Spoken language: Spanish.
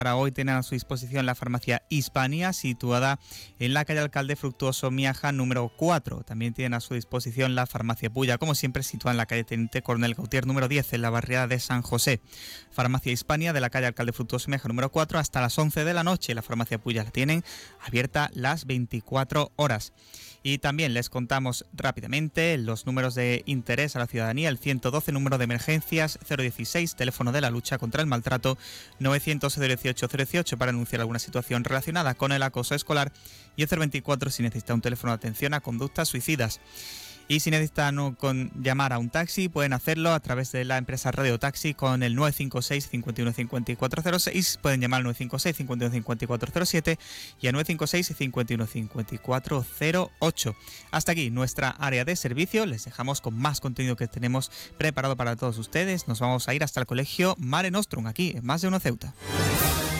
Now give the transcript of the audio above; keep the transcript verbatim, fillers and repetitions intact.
Para hoy tienen a su disposición la farmacia Hispania, situada en la calle Alcalde Fructuoso Miaja número cuatro. También tienen a su disposición la farmacia Pulla, como siempre, situada en la calle Teniente Coronel Gautier número diez, en la barriada de San José. Farmacia Hispania de la calle Alcalde Fructuoso Miaja número cuatro hasta las once de la noche. La farmacia Pulla la tienen abierta las veinticuatro horas. Y también les contamos rápidamente los números de interés a la ciudadanía: el ciento doce, número de emergencias, cero dieciséis, teléfono de la lucha contra el maltrato, novecientos cero dieciocho cero dieciocho para anunciar alguna situación relacionada con el acoso escolar, y el cero veinticuatro si necesita un teléfono de atención a conductas suicidas. Y si necesitan no, con, llamar a un taxi, pueden hacerlo a través de la empresa Radio Taxi con el nueve cinco seis, cinco uno cinco cuatro cero seis. Pueden llamar al nueve cinco seis, cinco uno cinco cuatro cero siete y al nueve cinco seis, cinco uno cinco cuatro cero ocho. Hasta aquí nuestra área de servicio. Les dejamos con más contenido que tenemos preparado para todos ustedes. Nos vamos a ir hasta el colegio Mare Nostrum, aquí en Más de Uno Ceuta.